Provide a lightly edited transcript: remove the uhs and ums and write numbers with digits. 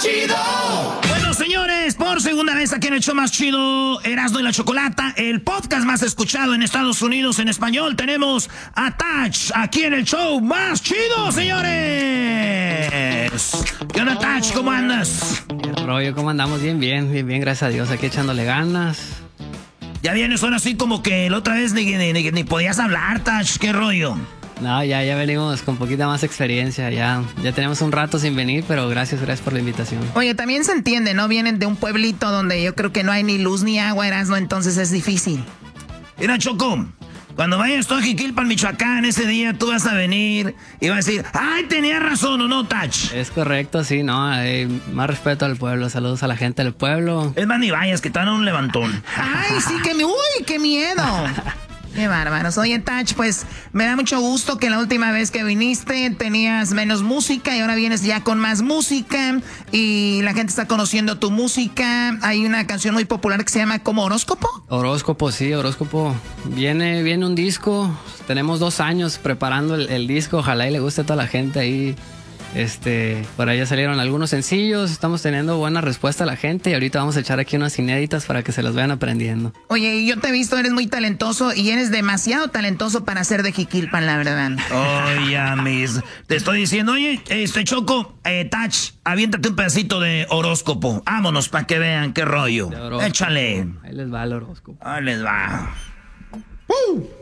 Chido. Bueno, señores, por segunda vez aquí en el show más chido, Erasmo y la Chocolata, el podcast más escuchado en Estados Unidos en español. Tenemos a Touch aquí en el show más chido, señores. ¿Qué onda, Touch? ¿Cómo andas? ¿Qué rollo? ¿Cómo andamos? Bien, gracias a Dios. Aquí echándole ganas. Ya vienes ahora así como que la otra vez ni podías hablar, Touch. ¿Qué rollo? No, ya venimos con poquita más experiencia, ya tenemos un rato sin venir, pero gracias por la invitación. Oye, también se entiende, ¿no? Vienen de un pueblito donde yo creo que no hay ni luz ni agua, Erasmo, entonces es difícil. Mira, Choco, cuando vayas tú a Jiquilpan, Michoacán, ese día tú vas a venir y vas a decir, ¡ay, tenía razón o no, Touch! Es correcto, sí, no, más respeto al pueblo, saludos a la gente del pueblo. Es más, ni vayas, que te dan un levantón. ¡Ay, sí, uy, qué miedo! Qué bárbaros. Oye, Touch, pues me da mucho gusto que la última vez que viniste tenías menos música y ahora vienes ya con más música y la gente está conociendo tu música. Hay una canción muy popular que se llama ¿cómo, Horóscopo? Horóscopo, sí, Horóscopo. Viene un disco, tenemos 2 años preparando el disco, ojalá y le guste a toda la gente ahí. Por ahí ya salieron algunos sencillos, estamos teniendo buena respuesta a la gente y ahorita vamos a echar aquí unas inéditas para que se las vayan aprendiendo. Oye, yo te he visto, eres muy talentoso y eres demasiado talentoso para ser de Jiquilpan, la verdad. Oye, te estoy diciendo, oye, Choco, Touch, aviéntate un pedacito de horóscopo. Vámonos para que vean qué rollo. Échale. Ahí les va el horóscopo. Ahí les va.